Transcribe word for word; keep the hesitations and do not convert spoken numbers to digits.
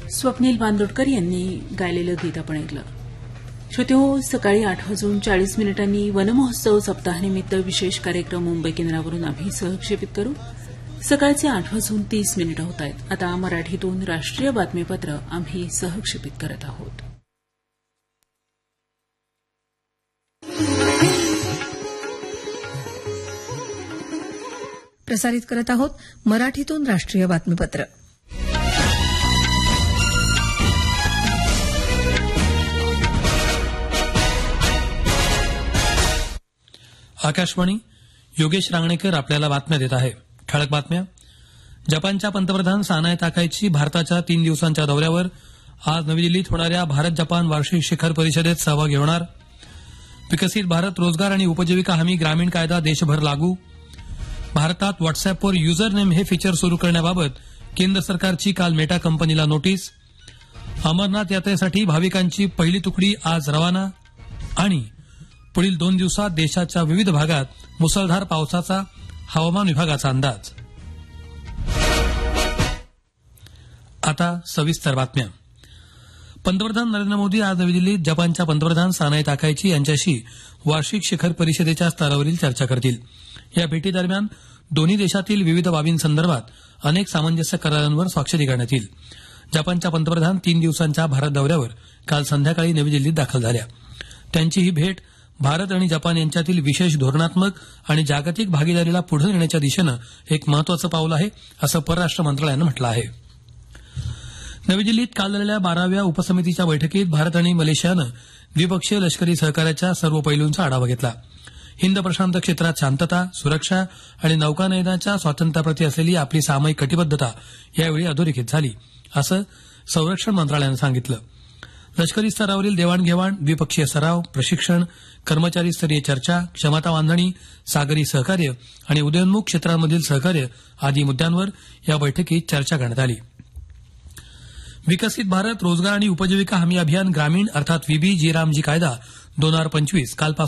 स्वप्नील बांदोडकर यांनी गायलेलं गीत आपण ऐकलं. श्रोतेहो, सकाळी आठ वाजून चाळीस मिनिटांनी वनमहोत्सव सप्ताहानिमित्त विशेष कार्यक्रम मुंबई केंद्रावरून आम्ही सहक्षेपित करू. सकाळचे आठ वाजून तीस मिनिटं होत आहेत. आता मराठीतून राष्ट्रीय बातमीपत्र आम्ही सहक्षेपित करत आहोत. प्रसारित करत आहोत मराठीतून राष्ट्रीय बातमीपत्र. आकाशवाणी. योगेश रांगणेकर आपल्याला बातम्या देत आहे. ठळक बातम्या. जपानच्या पंतप्रधान सानाय ताकाईची भारताच्या तीन दिवसांच्या दौऱ्यावर आज नवी दिल्लीत होणाऱ्या भारत जपान वार्षिक शिखर परिषदेत सहभागी होणार. विकसित भारत रोजगार आणि उपजीविका हमी ग्रामीण कायदा देशभर लागू. भारतात व्हॉट्सअॅपवर युजर नेम हे फीचर सुरू करण्याबाबत केंद्र सरकारची काल मेटा कंपनीला नोटीस. अमरनाथ यात्रेसाठी भाविकांची पहिली तुकडी आज रवाना. आणि पुढील दोन दिवसात देशाच्या विविध भागात मुसळधार पावसाचा हवामान विभागाचा अंदाज. आता सविस्तर बातम्या. पंतप्रधान नरेंद्र मोदी आज नवी दिल्लीत जपानच्या पंतप्रधान सानाय ताकाईची यांच्याशी वार्षिक शिखर परिषदेच्या स्तरावरील चर्चा करतील. या भेटीदरम्यान दोन्ही देशातील विविध बाबींसंदर्भात अनेक सामंजस्य करारांवर स्वाक्षरी करण्यात येईल. जपानच्या पंतप्रधान तीन दिवसांच्या भारत दौऱ्यावर काल संध्याकाळी नवी दिल्लीत दाखल झाल्या. त्यांची ही भेट भारत आणि जपान यांच्यातील विशेष धोरणात्मक आणि जागतिक भागीदारीला पुढे नेण्याच्या दिशेनं एक महत्वाचं पाऊल आहे, असं परराष्ट्र मंत्रालयानं म्हटलं आहे. नवी दिल्लीत काल झालेल्या बाराव्या उपसमितीच्या बैठकीत भारत आणि मलेशियानं द्विपक्षीय लष्करी सहकार्याच्या सर्व पैलूंचा आढावा घेतला. हिंद प्रशांत क्षेत्रात शांतता, सुरक्षा आणि नौकानयनाच्या स्वातंत्र्याप्रती असलेली आपली सामायिक कटिबद्धता यावेळी अधोरेखित झाली, असं संरक्षण मंत्रालयानं सांगितलं. लष्करी स्तरावरील देवाणघेवाण, द्विपक्षीय सराव, प्रशिक्षण, कर्मचारी स्तरीय चर्चा, क्षमता बांधणी, सागरी सहकार्य आणि उदयोन्मुख क्षेत्रांमधील सहकार्य आदी मुद्द्यांवर या बैठकीत चर्चा करण्यात आली. विकसित भारत रोजगार आणि उपजीविका हमी अभियान ग्रामीण अर्थात विबी जी रामजी कायदा दोन हजार पंचवीस कालपासून